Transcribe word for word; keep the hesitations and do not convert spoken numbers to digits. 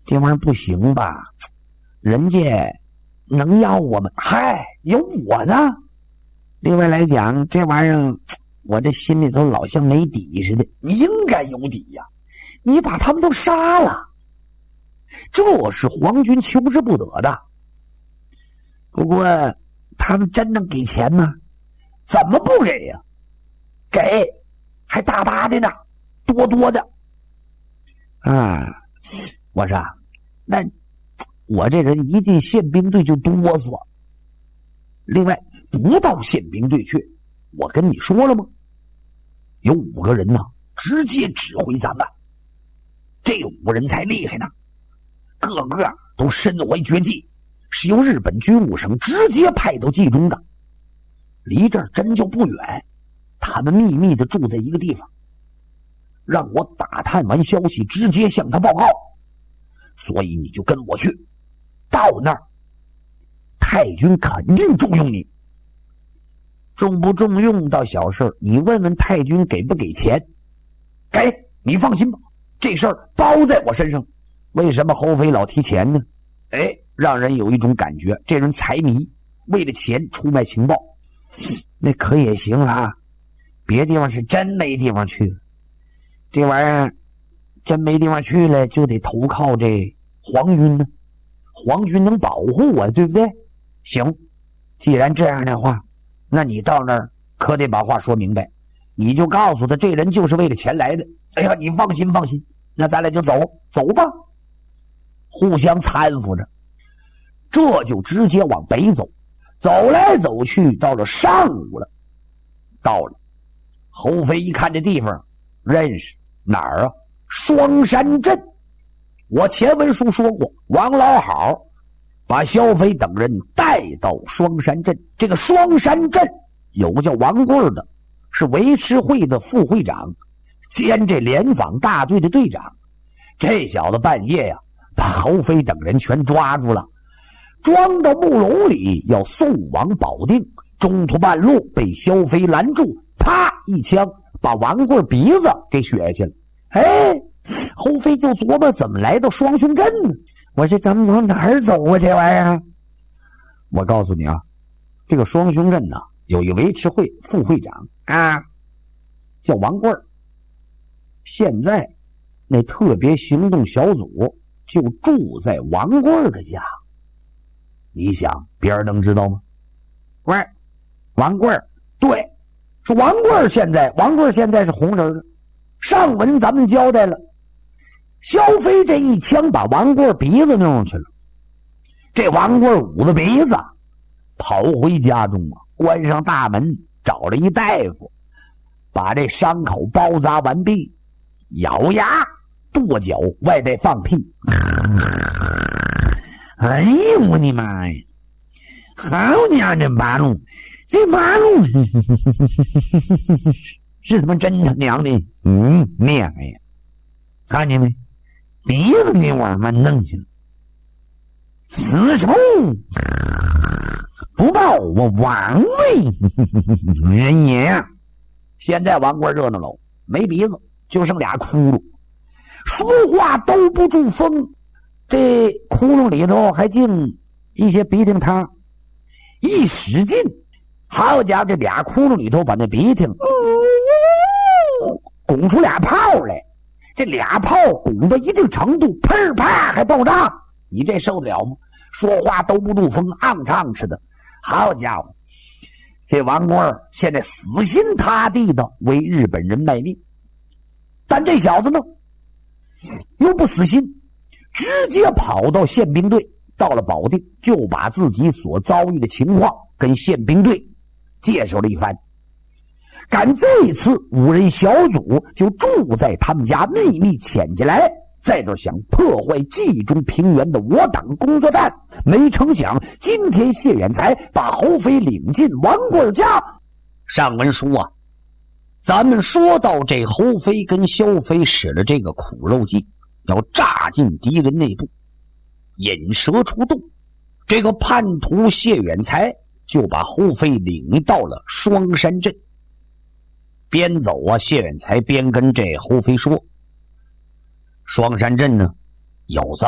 这玩意儿不行吧？人家能要我们？嗨，有我呢。另外来讲，这玩意儿我这心里头老像没底似的。你应该有底呀、啊，你把他们都杀了，这是皇军求之不得的。不过他们真能给钱吗？怎么不给呀、啊？给，还大大的呢，多多的。啊，我说，那我这人一进宪兵队就哆嗦。另外，不到宪兵队去，我跟你说了吗？有五个人呢，直接指挥咱们。这五个人才厉害呢，个个都身怀绝技，是由日本军务省直接派到冀中的。离这儿真就不远，他们秘密的住在一个地方，让我打探完消息，直接向他报告。所以你就跟我去，到那儿，太君肯定重用你。重不重用到小事，你问问太君给不给钱。给，你放心吧，这事儿包在我身上。为什么侯飞老提钱呢？哎，让人有一种感觉，这人财迷，为了钱出卖情报。那可也行啊，别地方是真没地方去，这玩意儿真没地方去了，就得投靠这皇军呢。皇军能保护我，对不对？行，既然这样的话，那你到那儿可得把话说明白，你就告诉他这人就是为了钱来的。哎呀，你放心放心，那咱俩就走走吧。互相搀扶着，这就直接往北走，走来走去，到了上午了。到了，侯飞一看这地方，认识哪儿啊？双山镇。我前文书说过，王老好把萧飞等人带到双山镇。这个双山镇有个叫王贵的，是维持会的副会长兼这联防大队的队长。这小子半夜呀，把侯飞等人全抓住了，装到木笼里要送往保定。中途半路被萧飞拦住，啪一枪把王贵鼻子给血去了。哎，侯飞就琢磨怎么来到双雄镇呢？我这咱们往哪儿走啊？这玩意儿，我告诉你啊，这个双雄镇呢，有一维持会副会长啊，叫王贵儿。现在那特别行动小组就住在王贵儿的家。你想别人能知道吗？喂，王贵儿，对，是王贵儿。现在王贵儿现在是红人了。上文咱们交代了，萧飞这一枪把王贵儿鼻子弄去了。这王贵儿捂着鼻子跑回家中啊，关上大门，找了一大夫，把这伤口包扎完毕，咬牙跺脚，外带放屁。哎呦我的妈呀！好娘这八路，这八路是他妈真他娘的嗯面呀！看见没？鼻子给我他妈弄去了。此仇不报我王位人也呀！现在王贵热闹了，没鼻子，就剩俩窟窿，说话兜不住风。这窟窿里头还进一些鼻涕汤，一使劲，好家伙，这俩窟窿里头把那鼻涕拱出俩泡来。这俩泡拱到一定程度，砰啪还爆炸，你这受得了吗？说话兜不住风，昂唱似的。好家伙，这王贵儿现在死心塌地的为日本人卖命，但这小子呢又不死心，直接跑到宪兵队，到了保定就把自己所遭遇的情况跟宪兵队介绍了一番。赶这一次五人小组就住在他们家，秘密潜进来，在这想破坏冀中平原的我党工作站。没成想今天谢远才把侯飞领进王贵家。上文书啊，咱们说到这侯飞跟萧飞使了这个苦肉计，要炸进敌人内部，引蛇出洞。这个叛徒谢远才就把侯飞领到了双山镇。边走啊，谢远才边跟这侯飞说，双山镇呢有这